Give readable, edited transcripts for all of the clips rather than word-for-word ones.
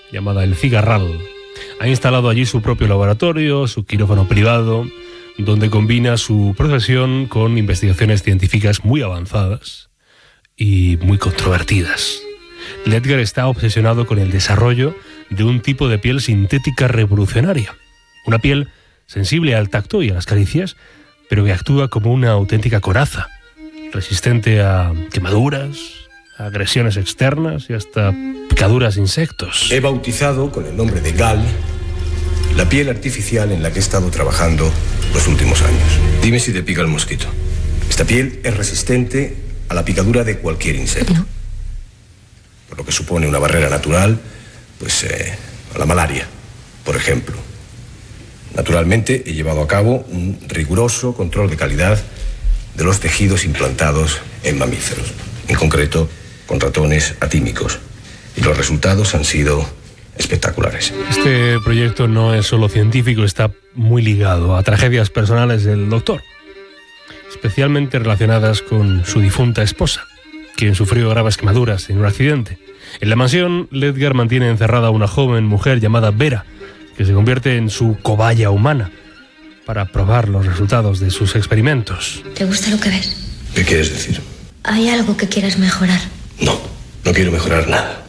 llamada El Cigarral. Ha instalado allí su propio laboratorio, su quirófano privado, donde combina su profesión con investigaciones científicas muy avanzadas y muy controvertidas. Ledger está obsesionado con el desarrollo de un tipo de piel sintética revolucionaria. Una piel sensible al tacto y a las caricias, pero que actúa como una auténtica coraza, resistente a quemaduras, a agresiones externas y hasta picaduras de insectos. He bautizado con el nombre de Gal la piel artificial en la que he estado trabajando los últimos años. Dime si te pica el mosquito. Esta piel es resistente a la picadura de cualquier insecto. No. Por lo que supone una barrera natural, pues a la malaria, por ejemplo. Naturalmente, he llevado a cabo un riguroso control de calidad de los tejidos implantados en mamíferos, en concreto con ratones atímicos. Y los resultados han sido espectaculares. Este proyecto no es solo científico, está muy ligado a tragedias personales del doctor, especialmente relacionadas con su difunta esposa, quien sufrió graves quemaduras en un accidente. En la mansión, Ledger mantiene encerrada a una joven mujer llamada Vera, que se convierte en su cobaya humana para probar los resultados de sus experimentos. ¿Te gusta lo que ves? ¿Qué quieres decir? ¿Hay algo que quieras mejorar? No, no quiero mejorar nada.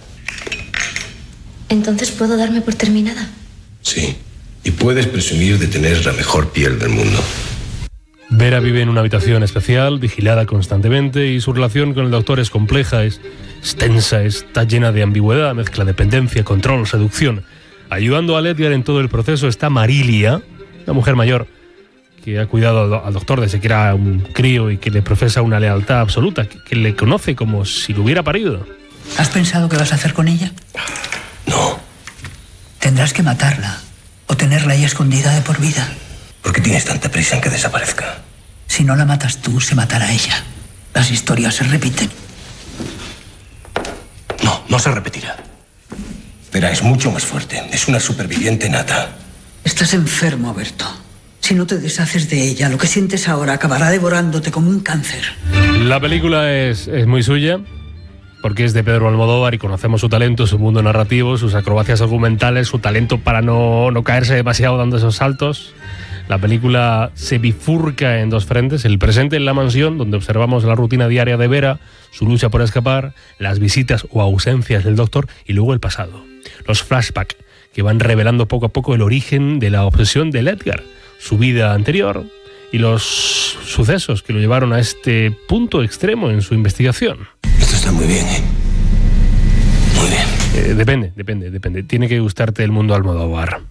¿Entonces puedo darme por terminada? Sí, y puedes presumir de tener la mejor piel del mundo. Vera vive en una habitación especial, vigilada constantemente, y su relación con el doctor es compleja, es tensa, está llena de ambigüedad, mezcla dependencia, control, seducción. Ayudando a Ledger en todo el proceso está Marilia, una mujer mayor que ha cuidado al doctor desde que era un crío y que le profesa una lealtad absoluta, que le conoce como si lo hubiera parido. ¿Has pensado qué vas a hacer con ella? No. Tendrás que matarla o tenerla ahí escondida de por vida. ¿Por qué tienes tanta prisa en que desaparezca? Si no la matas tú, se matará ella. Las historias se repiten. No, no se repetirá. Vera es mucho más fuerte. Es una superviviente nata. Estás enfermo, Berto. Si no te deshaces de ella, lo que sientes ahora acabará devorándote como un cáncer. La película es muy suya, porque es de Pedro Almodóvar y conocemos su talento, su mundo narrativo, sus acrobacias argumentales, su talento para no caerse demasiado dando esos saltos. La película se bifurca en dos frentes: el presente en la mansión, donde observamos la rutina diaria de Vera, su lucha por escapar, las visitas o ausencias del doctor, y luego el pasado, los flashbacks que van revelando poco a poco el origen de la obsesión de Ledger, su vida anterior y los sucesos que lo llevaron a este punto extremo en su investigación. Esto está muy bien, ¿eh? Muy bien. Depende. Tiene que gustarte el mundo Almodóvar.